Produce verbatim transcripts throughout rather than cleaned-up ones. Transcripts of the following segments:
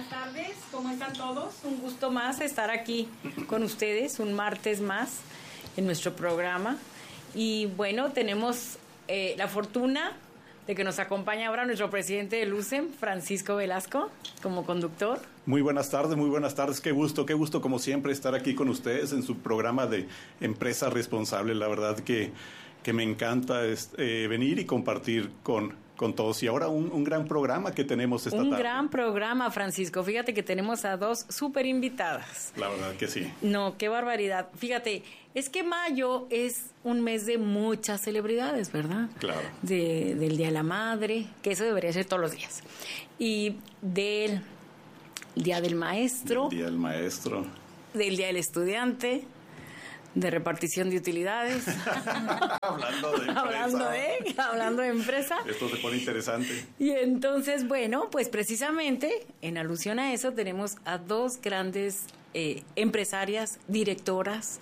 tardes, ¿cómo están todos? Un gusto más estar aquí con ustedes, un martes más en nuestro programa. Y bueno, tenemos eh, la fortuna de que nos acompaña ahora nuestro presidente del U S E M, Francisco Velasco, como conductor. Muy buenas tardes, muy buenas tardes. Qué gusto, qué gusto como siempre estar aquí con ustedes en su programa de Empresa Responsable. La verdad que, que me encanta es, eh, venir y compartir con... con todos. Y ahora un, un gran programa que tenemos esta un tarde. Un gran programa, Francisco. Fíjate que tenemos a dos súper invitadas. La verdad que sí. No, qué barbaridad. Fíjate, es que mayo es un mes de muchas celebridades, ¿verdad? Claro. De, del Día de la Madre, que eso debería ser todos los días. Y del Día del Maestro. Del Día del Maestro. Del Día del Estudiante. De repartición de utilidades. Hablando de empresa. Hablando de, hablando de empresa. Esto se pone interesante. Y entonces, bueno, pues precisamente en alusión a eso tenemos a dos grandes eh, empresarias, directoras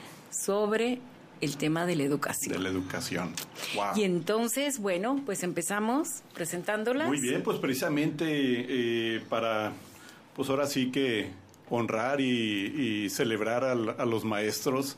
sobre el tema de la educación. De la educación. Wow. Y entonces, bueno, pues empezamos presentándolas. Muy bien, pues precisamente eh, para, pues ahora sí que honrar y, y celebrar a, a los maestros,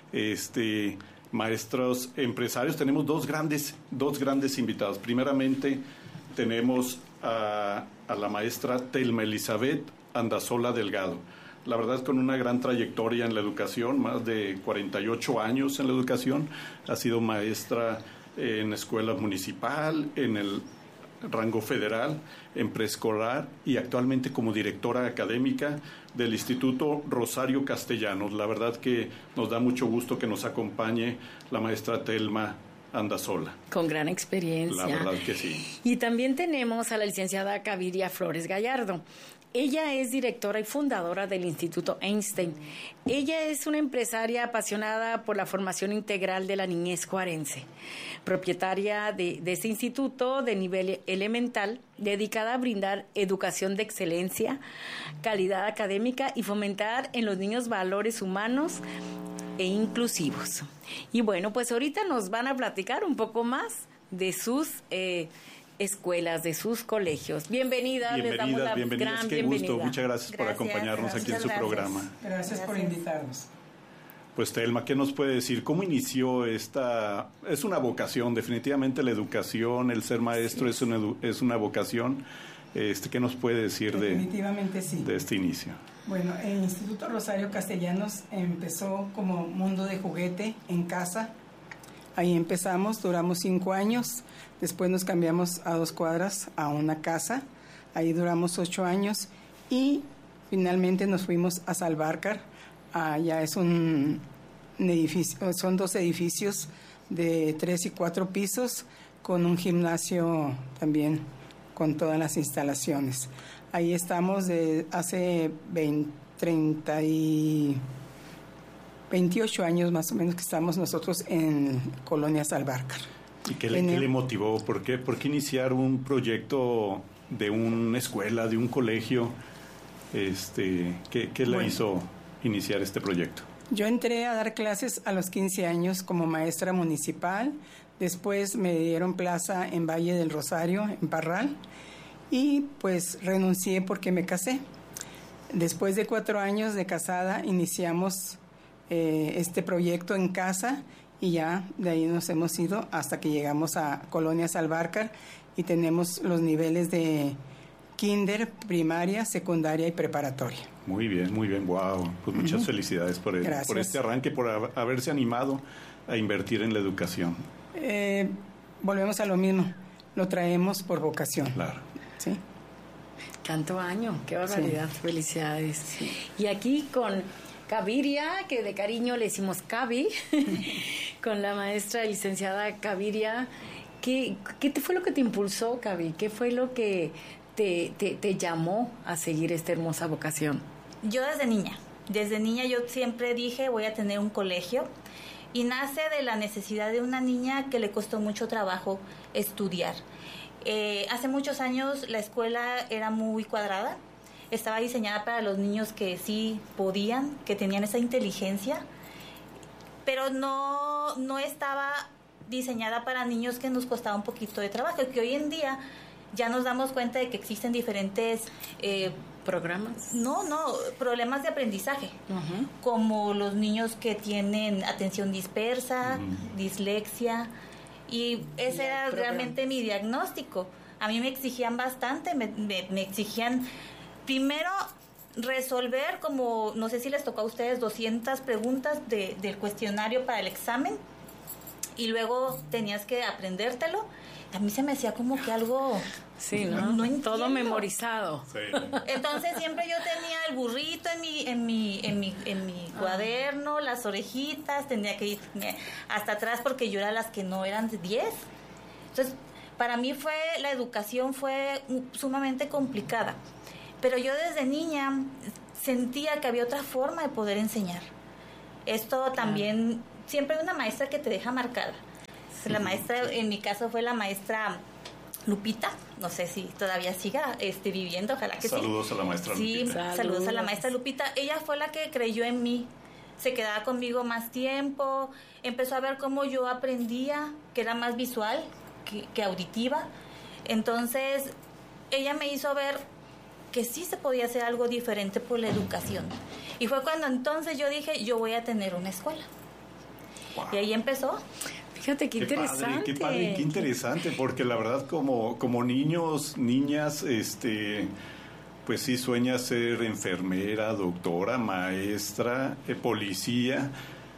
este, maestros empresarios. Tenemos dos grandes, dos grandes invitados. Primeramente tenemos a, a la maestra Telma Elizabeth Andazola Delgado. La verdad, con una gran trayectoria en la educación, más de cuarenta y ocho años en la educación. Ha sido maestra en escuela municipal, en el rango federal, en preescolar y actualmente como directora académica del Instituto Rosario Castellanos. La verdad que nos da mucho gusto que nos acompañe la maestra Telma Andazola. Con gran experiencia. La verdad que sí. Y también tenemos a la licenciada Caviria Flores Gallardo. Ella es directora y fundadora del Instituto Einstein. Ella es una empresaria apasionada por la formación integral de la niñez juarense, propietaria de, de este instituto de nivel elemental, dedicada a brindar educación de excelencia, calidad académica y fomentar en los niños valores humanos e inclusivos. Y bueno, pues ahorita nos van a platicar un poco más de sus eh, escuelas, de sus colegios. Bienvenidas, bienvenidas les damos la bienvenidas. gran Qué bienvenida. gusto, muchas gracias, gracias por acompañarnos gracias, aquí en su gracias. programa. Gracias, gracias por invitarnos. Pues Telma, ¿qué nos puede decir? ¿Cómo inició esta? Es una vocación, definitivamente la educación, el ser maestro sí. es, una, es una vocación. Este, ¿Qué nos puede decir Definitivamente de, sí. de este inicio? Bueno, el Instituto Rosario Castellanos empezó como mundo de juguete en casa. Ahí empezamos, duramos cinco años. Después nos cambiamos a dos cuadras a una casa. Ahí duramos ocho años y finalmente nos fuimos a Salvarcar. Allá es un, un edificio, son dos edificios de tres y cuatro pisos con un gimnasio también con todas las instalaciones. Ahí estamos de hace veinte, treinta y veintiocho años más o menos que estamos nosotros en Colonia Salvarcar. ¿Y qué le, qué le motivó? ¿Por qué, ¿Por qué iniciar un proyecto de una escuela, de un colegio? Este, ¿qué, qué le bueno, hizo iniciar este proyecto? Yo entré a dar clases a los quince años como maestra municipal. Después me dieron plaza en Valle del Rosario, en Parral, y pues renuncié porque me casé. Después de cuatro años de casada iniciamos eh, este proyecto en casa y ya de ahí nos hemos ido hasta que llegamos a Colonia Salvarcar y tenemos los niveles de kinder, primaria, secundaria y preparatoria. Muy bien, muy bien, wow. Pues muchas uh-huh. felicidades por, el, por este arranque, por haberse animado a invertir en la educación. Eh, volvemos a lo mismo, lo traemos por vocación. Claro. Sí. Tanto año, qué barbaridad, sí. Felicidades. Sí. Y aquí con Caviria, que de cariño le decimos Cavi, con la maestra licenciada Caviria. ¿Qué, qué te fue lo que te impulsó, Cavi? ¿Qué fue lo que te, te, te llamó a seguir esta hermosa vocación? Yo desde niña, desde niña yo siempre dije voy a tener un colegio y nace de la necesidad de una niña que le costó mucho trabajo estudiar. Eh, hace muchos años la escuela era muy cuadrada, estaba diseñada para los niños que sí podían, que tenían esa inteligencia, pero no, no estaba diseñada para niños que nos costaba un poquito de trabajo, que hoy en día ya nos damos cuenta de que existen diferentes eh, programas. No, no, problemas de aprendizaje, uh-huh. como los niños que tienen atención dispersa, uh-huh. dislexia, y ese y era programas. Realmente mi diagnóstico. A mí me exigían bastante, me, me, me exigían primero resolver, como no sé si les tocó a ustedes, doscientas preguntas de, del cuestionario para el examen, y luego tenías que aprendértelo. A mí se me hacía como que algo... Sí, ¿no? No entiendo. Todo memorizado. Sí. Entonces siempre yo tenía el burrito en mi en mi en mi en mi ah. cuaderno, las orejitas, tenía que ir hasta atrás porque yo era las que no eran de diez. Entonces, para mí fue la educación fue sumamente complicada. Pero yo desde niña sentía que había otra forma de poder enseñar. Esto también ah. siempre hay una maestra que te deja marcada. La maestra, en mi caso, fue la maestra Lupita. No sé si todavía siga este, viviendo, ojalá que saludos sí. a la maestra sí, Lupita. Saludos. saludos a la maestra Lupita. Ella fue la que creyó en mí. Se quedaba conmigo más tiempo. Empezó a ver cómo yo aprendía, que era más visual que, que auditiva. Entonces, ella me hizo ver que sí se podía hacer algo diferente por la educación. Y fue cuando entonces yo dije, yo voy a tener una escuela. Wow. Y ahí empezó. Fíjate qué, qué interesante. Padre, qué padre, qué interesante, porque la verdad como, como niños, niñas, este, pues sí sueñas ser enfermera, doctora, maestra, eh, policía,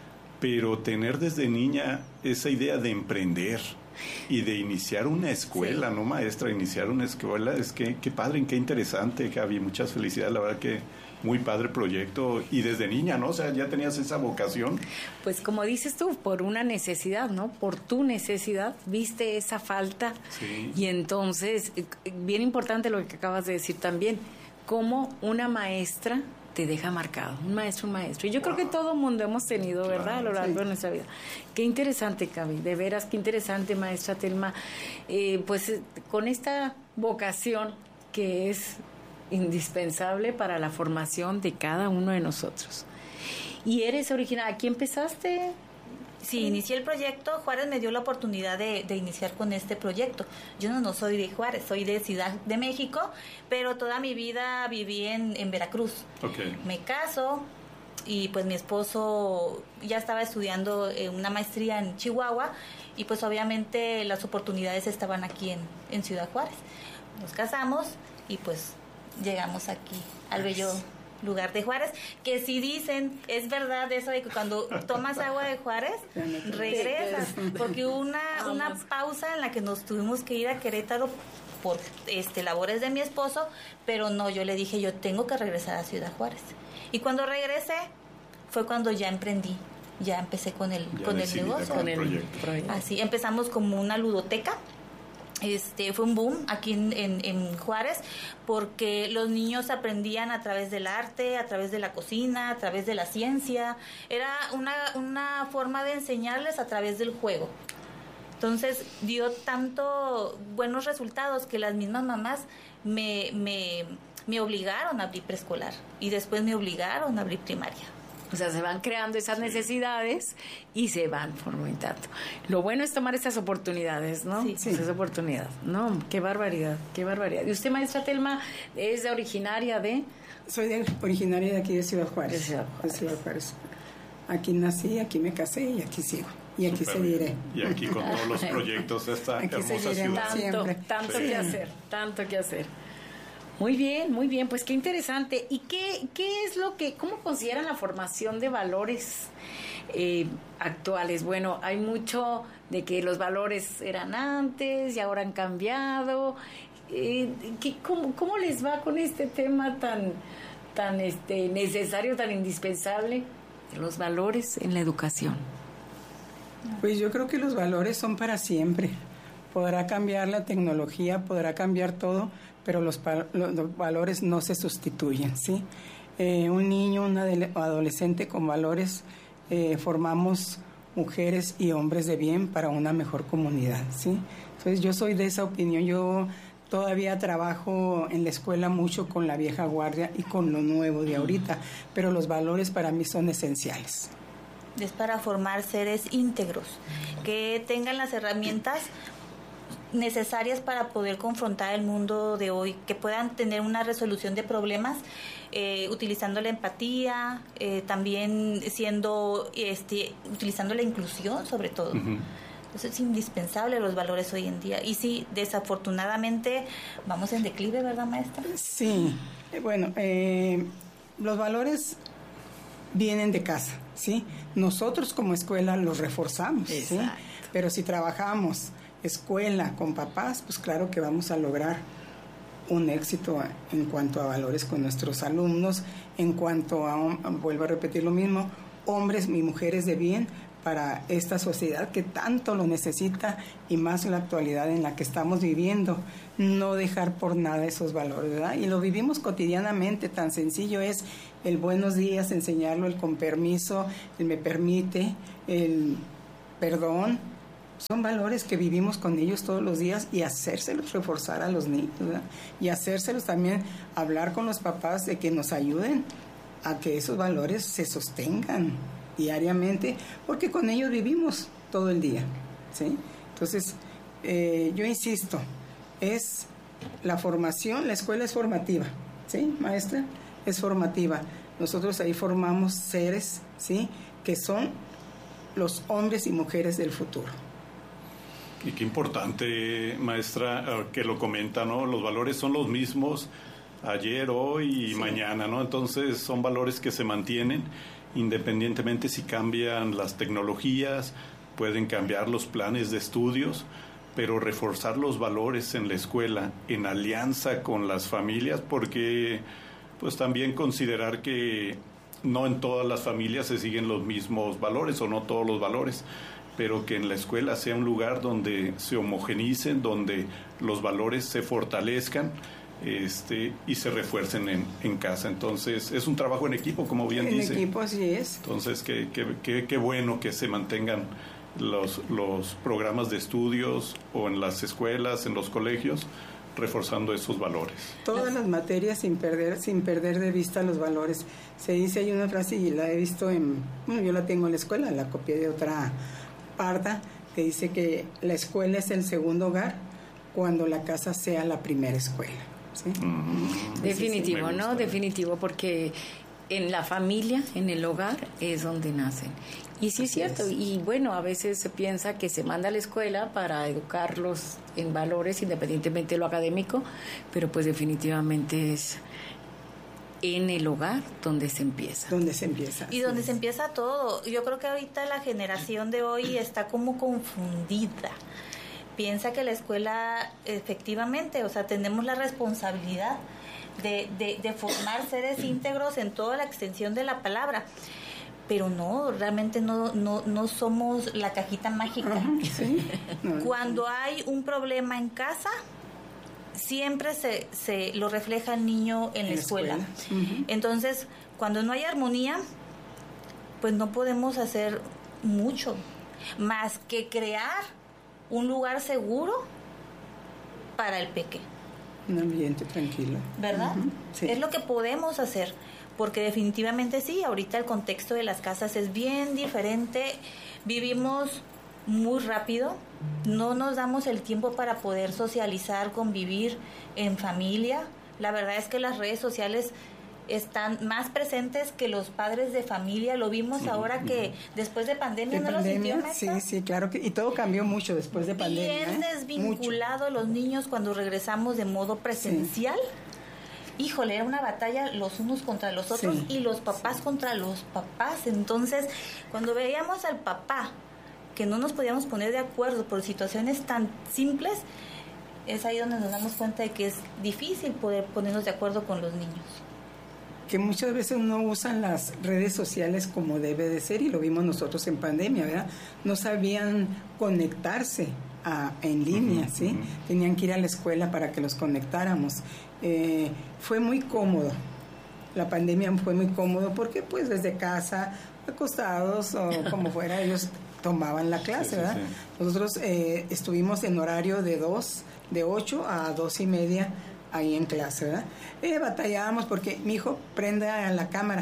pero tener desde niña esa idea de emprender y de iniciar una escuela, sí. ¿no, maestra? Iniciar una escuela, es que qué padre, qué interesante, Gaby, muchas felicidades, la verdad que muy padre proyecto, y desde niña, ¿no? O sea, ya tenías esa vocación. Pues como dices tú, por una necesidad, ¿no? Por tu necesidad, viste esa falta, sí. y entonces, bien importante lo que acabas de decir también, cómo una maestra te deja marcado, un maestro, un maestro. Y yo wow. creo que todo el mundo hemos tenido, claro, ¿verdad? A lo largo sí. de nuestra vida. Qué interesante, Gaby, de veras, qué interesante, maestra Telma. Eh, pues con esta vocación que es indispensable para la formación de cada uno de nosotros. Y eres original, ¿aquí empezaste? Sí, inicié el proyecto. Juárez me dio la oportunidad de, de iniciar con este proyecto. Yo no, no soy de Juárez, soy de Ciudad de México, pero toda mi vida viví en, en Veracruz. Okay. Me caso y pues mi esposo ya estaba estudiando una maestría en Chihuahua, y pues obviamente las oportunidades estaban aquí en, en Ciudad Juárez. Nos casamos y pues llegamos aquí al bello lugar de Juárez, que si dicen, es verdad eso de que cuando tomas agua de Juárez regresas, porque hubo una, una pausa en la que nos tuvimos que ir a Querétaro por este labores de mi esposo, pero no, yo le dije, yo tengo que regresar a Ciudad Juárez. Y cuando regresé fue cuando ya emprendí, ya empecé con el ya con el negocio, con el proyecto. proyecto. Así empezamos como una ludoteca. Este fue un boom aquí en, en, en Juárez, porque los niños aprendían a través del arte, a través de la cocina, a través de la ciencia. Era una, una forma de enseñarles a través del juego. Entonces dio tanto buenos resultados que las mismas mamás me, me, me obligaron a abrir preescolar, y después me obligaron a abrir primaria. O sea, se van creando esas necesidades y se van fomentando. Lo bueno es tomar estas oportunidades, ¿no? Sí, sí. Esas oportunidades. No, qué barbaridad, qué barbaridad. ¿Y usted, maestra Telma, es originaria de...? Soy de, originaria de aquí de Ciudad Juárez. De Ciudad Juárez. De Ciudad Juárez. Aquí nací, aquí me casé y aquí sigo. Y aquí Super seguiré. Y aquí con todos los proyectos de esta aquí hermosa ciudad. Tanto, tanto sí. que hacer, tanto que hacer. Muy bien, muy bien, pues qué interesante. ¿Y qué, qué es lo que, cómo consideran la formación de valores eh, actuales? Bueno, hay mucho de que los valores eran antes y ahora han cambiado. Eh, ¿qué, cómo, ¿Cómo les va con este tema tan, tan este, necesario, tan indispensable, de los valores en la educación? Pues yo creo que los valores son para siempre. Podrá cambiar la tecnología, podrá cambiar todo, pero los, los valores no se sustituyen, ¿sí? Eh, un niño, un adolescente con valores, eh, formamos mujeres y hombres de bien para una mejor comunidad, ¿sí? Entonces yo soy de esa opinión. Yo todavía trabajo en la escuela mucho con la vieja guardia y con lo nuevo de ahorita, pero los valores para mí son esenciales. Es para formar seres íntegros, que tengan las herramientas necesarias para poder confrontar el mundo de hoy, que puedan tener una resolución de problemas eh, utilizando la empatía, eh, también siendo, este, utilizando la inclusión sobre todo. Uh-huh. Eso es indispensable, los valores hoy en día. Y sí, desafortunadamente vamos en declive, ¿verdad, maestra? Sí, bueno, eh, los valores vienen de casa, ¿sí? Nosotros como escuela los reforzamos, ¿sí? Pero si trabajamos escuela con papás, pues claro que vamos a lograr un éxito en cuanto a valores con nuestros alumnos, en cuanto a, vuelvo a repetir lo mismo, hombres y mujeres de bien para esta sociedad que tanto lo necesita, y más en la actualidad en la que estamos viviendo, no dejar por nada esos valores, ¿verdad? Y lo vivimos cotidianamente, tan sencillo es el buenos días, enseñarlo, el con permiso, el me permite, el perdón. Son valores que vivimos con ellos todos los días, y hacérselos reforzar a los niños, ¿verdad? Y hacérselos también hablar con los papás de que nos ayuden a que esos valores se sostengan diariamente, porque con ellos vivimos todo el día, ¿sí? Entonces, eh, yo insisto, es la formación, la escuela es formativa, ¿sí, maestra? Es formativa. Nosotros ahí formamos seres, ¿sí?, que son los hombres y mujeres del futuro. Y qué importante, maestra, que lo comenta, ¿no? Los valores son los mismos ayer, hoy y sí. mañana, ¿no? Entonces son valores que se mantienen independientemente si cambian las tecnologías, pueden cambiar los planes de estudios, pero reforzar los valores en la escuela en alianza con las familias, porque pues también considerar que no en todas las familias se siguen los mismos valores o no todos los valores, pero que en la escuela sea un lugar donde se homogenicen, donde los valores se fortalezcan este y se refuercen en, en casa. Entonces es un trabajo en equipo, como bien en dice. En equipo, así es. Entonces qué que, que, que bueno que se mantengan los, los programas de estudios o en las escuelas, en los colegios, reforzando esos valores. Todas las materias sin perder sin perder de vista los valores. Se dice, hay una frase y la he visto en, bueno, yo la tengo en la escuela, la copié de otra parta, que dice que la escuela es el segundo hogar cuando la casa sea la primera escuela, ¿sí? Mm, Definitivo, ¿no? Definitivo, porque en la familia, en el hogar, es donde nacen. Y sí es cierto, y bueno, a veces se piensa que se manda a la escuela para educarlos en valores, independientemente de lo académico, pero pues definitivamente es en el hogar donde se empieza. Donde se empieza. Y donde se empieza todo. Yo creo que ahorita la generación de hoy está como confundida. Piensa que la escuela, efectivamente, o sea, tenemos la responsabilidad de, de, de formar seres íntegros en toda la extensión de la palabra. Pero no, realmente no, no, no somos la cajita mágica. Uh-huh, sí. No, Cuando sí. hay un problema en casa, siempre se, se lo refleja el niño en, en la escuela. escuela. Uh-huh. Entonces, cuando no hay armonía, pues no podemos hacer mucho más que crear un lugar seguro para el peque. Un ambiente tranquilo. ¿Verdad? Uh-huh. Sí. Es lo que podemos hacer, porque definitivamente sí, ahorita el contexto de las casas es bien diferente, vivimos muy rápido, no nos damos el tiempo para poder socializar, convivir en familia. La verdad es que las redes sociales están más presentes que los padres de familia. Lo vimos sí, ahora que después de pandemia, ¿de ¿no pandemia? lo sintió, Sí, sí, claro que y todo cambió mucho después de pandemia. Bien ¿eh? desvinculado mucho. Los niños cuando regresamos de modo presencial. Sí. Híjole, era una batalla los unos contra los otros sí. y los papás sí. contra los papás. Entonces, cuando veíamos al papá que no nos podíamos poner de acuerdo por situaciones tan simples, es ahí donde nos damos cuenta de que es difícil poder ponernos de acuerdo con los niños. Que muchas veces no usan las redes sociales como debe de ser, y lo vimos nosotros en pandemia, ¿verdad? No sabían conectarse a, en línea, uh-huh, ¿sí? Uh-huh. Tenían que ir a la escuela para que los conectáramos. Eh, fue muy cómodo. La pandemia fue muy cómodo porque pues desde casa, acostados o como fuera, ellos tomaban la clase, sí, ¿verdad? Sí, sí. Nosotros eh, estuvimos en horario de dos, de ocho a dos y media ahí en clase, ¿verdad? Eh, batallábamos porque mi hijo prenda la cámara.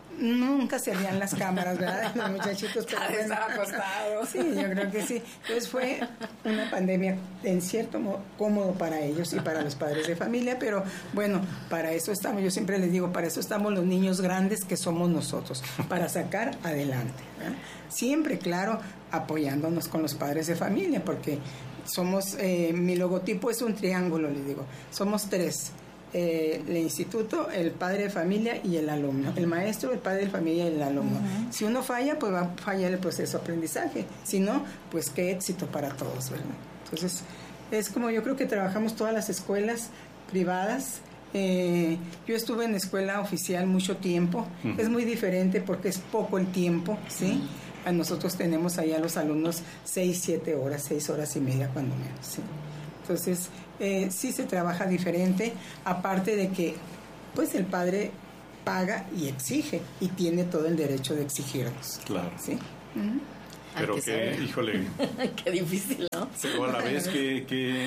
Nunca se veían las cámaras, ¿verdad? Los muchachitos, pero bueno, estaba acostado. Sí, yo creo que sí. Entonces fue una pandemia en cierto modo cómodo para ellos y para los padres de familia, pero bueno, para eso estamos, yo siempre les digo, para eso estamos los niños grandes que somos nosotros, para sacar adelante, ¿verdad? Siempre, claro, apoyándonos con los padres de familia, porque somos, eh, mi logotipo es un triángulo, les digo, somos tres. Eh, el instituto, el padre de familia y el alumno. El maestro, el padre de familia y el alumno. Uh-huh. Si uno falla, pues va a fallar el proceso de aprendizaje. Si no, pues qué éxito para todos, ¿verdad? Entonces, es como yo creo que trabajamos todas las escuelas privadas. Eh, yo estuve en escuela oficial mucho tiempo. Uh-huh. Es muy diferente porque es poco el tiempo, ¿sí? Uh-huh. A nosotros tenemos ahí a los alumnos seis, siete horas, seis horas y media cuando menos, ¿sí? Entonces, eh, sí se trabaja diferente, aparte de que, pues, el padre paga y exige, y tiene todo el derecho de exigirnos. Claro. ¿Sí? Uh-huh. Pero que, que híjole... Qué difícil, ¿no? Pero a la vez que... que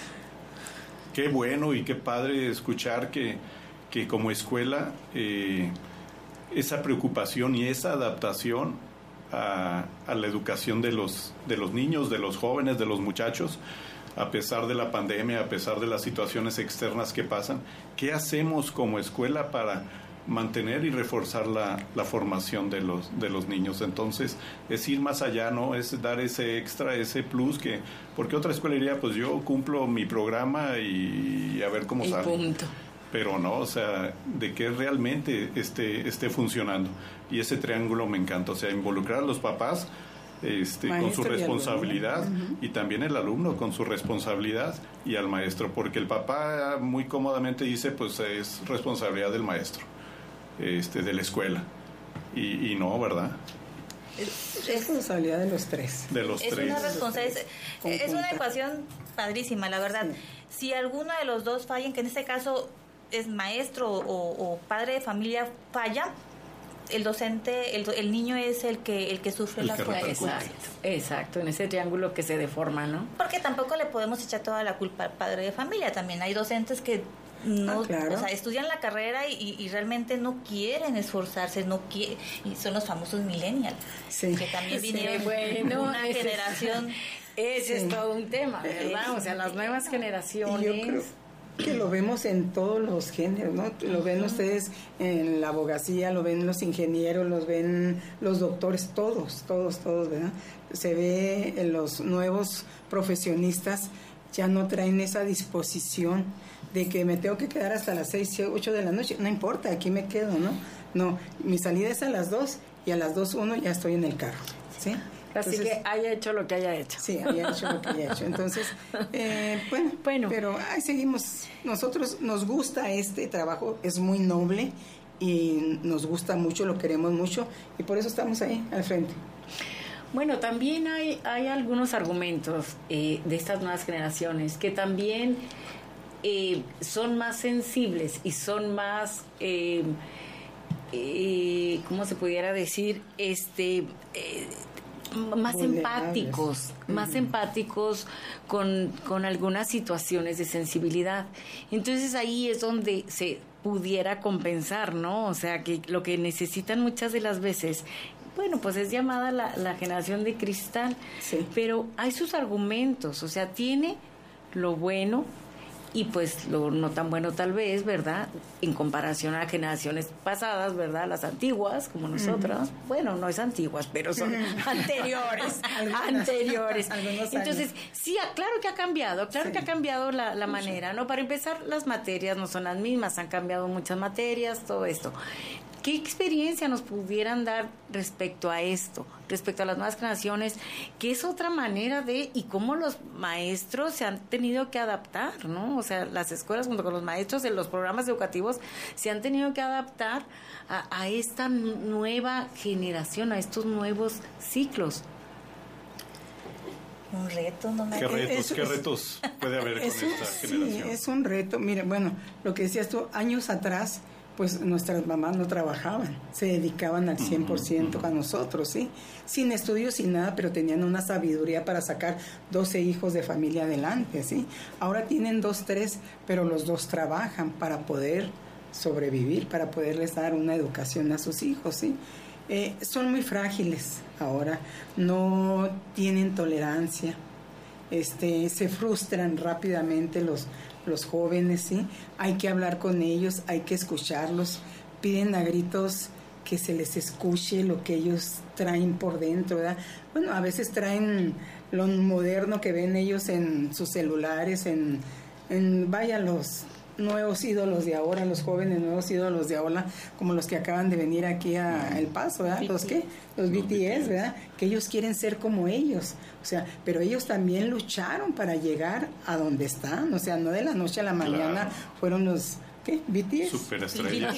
qué bueno y qué padre escuchar que, que como escuela eh, esa preocupación y esa adaptación a, a la educación de los, de los niños, de los jóvenes, de los muchachos, a pesar de la pandemia, a pesar de las situaciones externas que pasan, ¿qué hacemos como escuela para mantener y reforzar la, la formación de los, de los niños? Entonces, es ir más allá, ¿no? Es dar ese extra, ese plus que... Porque otra escuela diría, pues yo cumplo mi programa y, y a ver cómo y sale. Punto. Pero no, o sea, de que realmente esté, esté funcionando. Y ese triángulo me encanta, o sea, involucrar a los papás... Este, con su responsabilidad y, uh-huh. y también el alumno con su responsabilidad y al maestro, porque el papá muy cómodamente dice pues es responsabilidad del maestro, este, de la escuela y, y no, ¿verdad? Es responsabilidad de los tres. De los es tres. Una responsabilidad, es, es una ecuación padrísima, la verdad. Sí. Si alguno de los dos fallan, que en este caso es maestro o, o padre de familia falla, el docente, el, el niño es el que el que sufre el las consecuencias. Exacto, exacto, en ese triángulo que se deforma, ¿no? Porque tampoco le podemos echar toda la culpa al padre de familia. También hay docentes que no, ah, claro. o sea, estudian la carrera y, y realmente no quieren esforzarse, no quieren, y son los famosos millennials, sí. que también vinieron sí, bueno, una ese, generación. Ese sí. es todo un tema, ¿verdad? O sea, las nuevas generaciones. Yo creo que lo vemos en todos los géneros, ¿no? Lo ven uh-huh. ustedes en la abogacía, lo ven los ingenieros, los ven los doctores, todos, todos, todos, ¿verdad? Se ve en los nuevos profesionistas ya no traen esa disposición de que me tengo que quedar hasta las seis, ocho de la noche, no importa, aquí me quedo, ¿no? No, mi salida es a las dos y a las dos uno ya estoy en el carro, ¿sí? Así Entonces, que haya hecho lo que haya hecho. Sí, haya hecho lo que haya hecho. Entonces, eh, bueno, bueno, pero ahí seguimos. Nosotros nos gusta este trabajo, es muy noble y nos gusta mucho, lo queremos mucho y por eso estamos ahí al frente. Bueno, también hay, hay algunos argumentos eh, de estas nuevas generaciones que también eh, son más sensibles y son más... Eh, eh, ¿cómo se pudiera decir? Este... Eh, más empáticos, más uh-huh. empáticos con, con algunas situaciones de sensibilidad. Entonces ahí es donde se pudiera compensar, ¿no? O sea, que lo que necesitan muchas de las veces, bueno, pues es llamada la, la generación de cristal, sí. pero hay sus argumentos, o sea, tiene lo bueno y pues lo no tan bueno tal vez, ¿verdad? En comparación a generaciones pasadas, ¿verdad? Las antiguas, como nosotras. Uh-huh. Bueno, no es antiguas, pero son uh-huh. anteriores, anteriores. Entonces, sí, claro que ha cambiado, claro sí. que ha cambiado la, la manera, ¿no? Para empezar, las materias no son las mismas, han cambiado muchas materias, todo esto. ¿Qué experiencia nos pudieran dar respecto a esto, respecto a las nuevas generaciones? ¿Qué es otra manera de, y cómo los maestros se han tenido que adaptar, ¿no? O sea, las escuelas junto con los maestros de los programas educativos se han tenido que adaptar a, a esta nueva generación, a estos nuevos ciclos. Un reto, no me ¿Qué retos, eso, qué retos puede haber con eso, esta sí, generación? Es un reto. Mira, bueno, lo que decías tú, años atrás, pues nuestras mamás no trabajaban, se dedicaban al cien por ciento uh-huh. a nosotros, ¿sí? Sin estudios, sin nada, pero tenían una sabiduría para sacar doce hijos de familia adelante, ¿sí? Ahora tienen dos, tres, pero los dos trabajan para poder sobrevivir, para poderles dar una educación a sus hijos, ¿sí? Eh, son muy frágiles ahora, no tienen tolerancia, este, se frustran rápidamente los, los jóvenes, ¿sí? Hay que hablar con ellos, hay que escucharlos, piden a gritos que se les escuche lo que ellos traen por dentro, ¿verdad? Bueno, a veces traen lo moderno que ven ellos en sus celulares, en, en vaya, los nuevos ídolos de ahora, los jóvenes nuevos ídolos de ahora, como los que acaban de venir aquí a El Paso, ¿verdad? ¿Los qué? Los B T S, ¿verdad? Que ellos quieren ser como ellos, o sea, pero ellos también lucharon para llegar a donde están, o sea, no de la noche a la mañana, claro. Fueron los... ¿Qué? B T S. Superestrellas.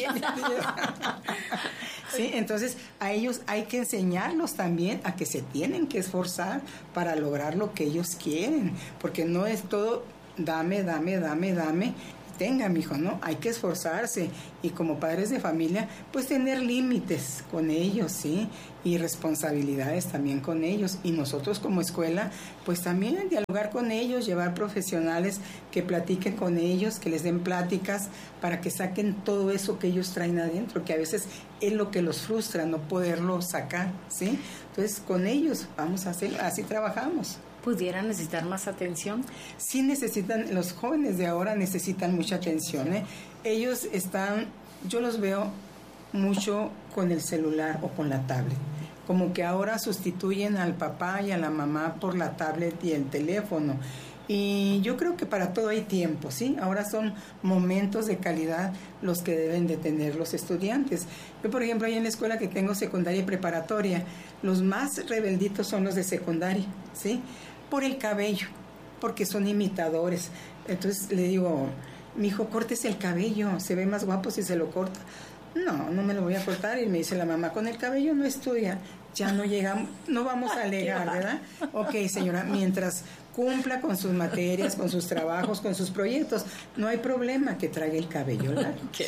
Sí, entonces a ellos hay que enseñarlos también a que se tienen que esforzar para lograr lo que ellos quieren, porque no es todo dame, dame, dame, dame, tenga, mijo, ¿no? Hay que esforzarse y como padres de familia, pues tener límites con ellos, ¿sí? Y responsabilidades también con ellos. Y nosotros como escuela, pues también dialogar con ellos, llevar profesionales que platiquen con ellos, que les den pláticas para que saquen todo eso que ellos traen adentro, que a veces es lo que los frustra, no poderlo sacar, ¿sí? Entonces, con ellos vamos a hacer, así trabajamos. ¿Pudieran necesitar más atención? Sí necesitan, los jóvenes de ahora necesitan mucha atención, ¿eh? Ellos están, yo los veo mucho con el celular o con la tablet, como que ahora sustituyen al papá y a la mamá por la tablet y el teléfono. Y yo creo que para todo hay tiempo, ¿sí? Ahora son momentos de calidad los que deben de tener los estudiantes. Yo, por ejemplo, ahí en la escuela que tengo secundaria y preparatoria, los más rebelditos son los de secundaria, ¿sí? Por el cabello, porque son imitadores. Entonces le digo, mijo, córtese el cabello, se ve más guapo si se lo corta. No, no me lo voy a cortar. Y me dice la mamá, con el cabello no estudia, ya no llegamos, no vamos a alegar, ¿verdad? Ok, señora, mientras cumpla con sus materias, con sus trabajos, con sus proyectos, no hay problema que traiga el cabello largo. Qué ¿sí?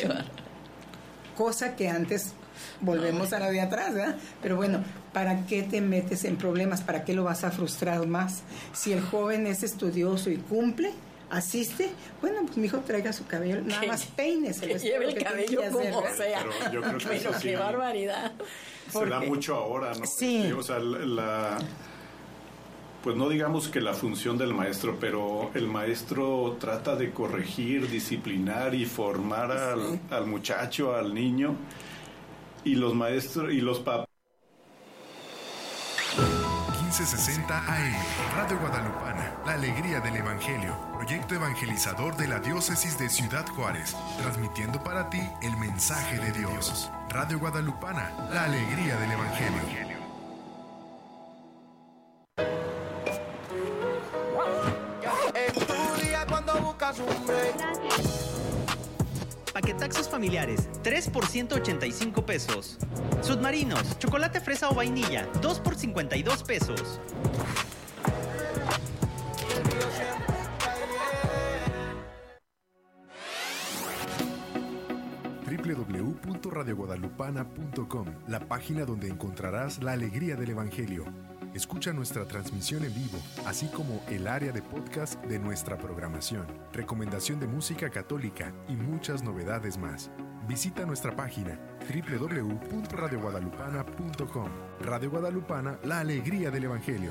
Cosa que antes, volvemos a la de atrás, ¿verdad? Pero bueno, ¿para qué te metes en problemas? ¿Para qué lo vas a frustrar más? Si el joven es estudioso y cumple, asiste, bueno, pues mi hijo traiga su cabello, nada más peínese. Que lleve el cabello como hacer, sea. Pero yo creo que Pero eso sí, qué barbaridad. Se da mucho ahora, ¿no? Sí. Este, o sea, la... Pues no digamos que la función del maestro, pero el maestro trata de corregir, disciplinar y formar al, sí. al muchacho, al niño, y los maestros y los papás. quince sesenta A M, Radio Guadalupana, la alegría del Evangelio, proyecto evangelizador de la diócesis de Ciudad Juárez, transmitiendo para ti el mensaje de Dios. Radio Guadalupana, la alegría del Evangelio. Paquetaxos familiares, tres por ciento ochenta y cinco pesos. Submarinos, chocolate fresa o vainilla, dos por cincuenta y dos pesos. doble u doble u doble u punto radio guadalupana punto com, la página donde encontrarás la alegría del Evangelio. Escucha nuestra transmisión en vivo, así como el área de podcast de nuestra programación, recomendación de música católica y muchas novedades más. Visita nuestra página doble u doble u doble u punto radio guadalupana punto com. Radio Guadalupana, la alegría del Evangelio.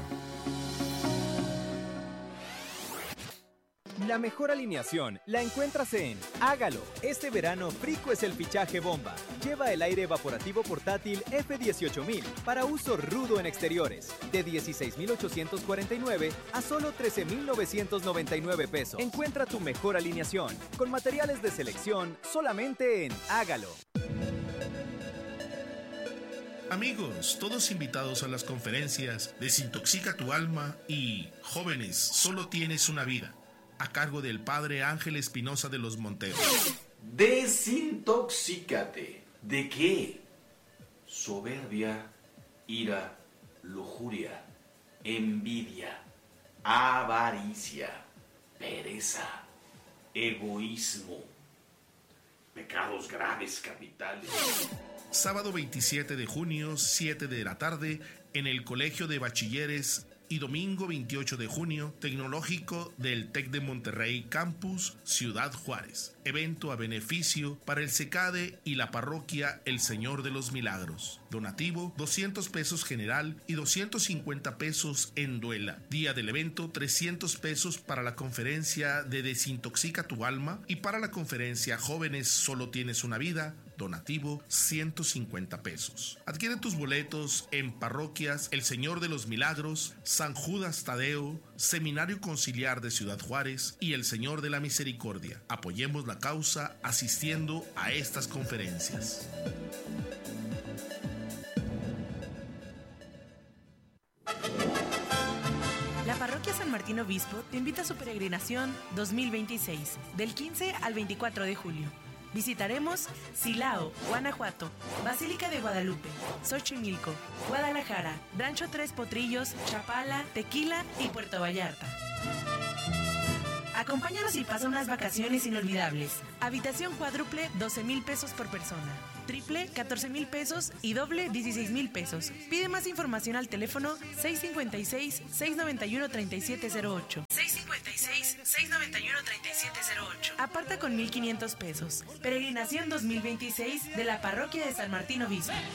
La mejor alineación la encuentras en Hágalo. Este verano, Frico es el fichaje bomba. Lleva el aire evaporativo portátil F dieciocho mil para uso rudo en exteriores. De dieciséis mil ochocientos cuarenta y nueve a solo trece mil novecientos noventa y nueve pesos. Encuentra tu mejor alineación con materiales de selección solamente en Hágalo. Amigos, todos invitados a las conferencias Desintoxica tu alma y Jóvenes, solo tienes una vida, a cargo del padre Ángel Espinosa de los Monteros. Desintoxícate. ¿De qué? Soberbia, ira, lujuria, envidia, avaricia, pereza, egoísmo, pecados graves capitales. Sábado veintisiete de junio, siete de la tarde, en el Colegio de Bachilleres Y domingo veintiocho de junio, Tecnológico del TEC de Monterrey Campus, Ciudad Juárez. Evento a beneficio para el SECADE y la parroquia El Señor de los Milagros. Donativo, doscientos pesos general y doscientos cincuenta pesos en duela. Día del evento, trescientos pesos para la conferencia de Desintoxica tu alma y para la conferencia Jóvenes solo tienes una vida, donativo ciento cincuenta pesos. Adquiere tus boletos en parroquias El Señor de los Milagros, San Judas Tadeo, Seminario Conciliar de Ciudad Juárez y El Señor de la Misericordia. Apoyemos la causa asistiendo a estas conferencias. La Parroquia San Martín Obispo te invita a su peregrinación dos mil veintiséis, del quince al veinticuatro de julio. Visitaremos Silao, Guanajuato, Basílica de Guadalupe, Xochimilco, Guadalajara, Rancho Tres Potrillos, Chapala, Tequila y Puerto Vallarta. Acompáñanos y pasa unas vacaciones inolvidables. Habitación cuádruple, doce mil pesos por persona. Triple, catorce mil pesos y doble, dieciséis mil pesos. Pide más información al teléfono seis cinco seis, seis nueve uno, tres siete cero ocho. seis cinco seis, seis nueve uno, tres siete cero ocho. Aparta con mil quinientos pesos. Peregrinación dos mil veintiséis de la Parroquia de San Martín Obispo.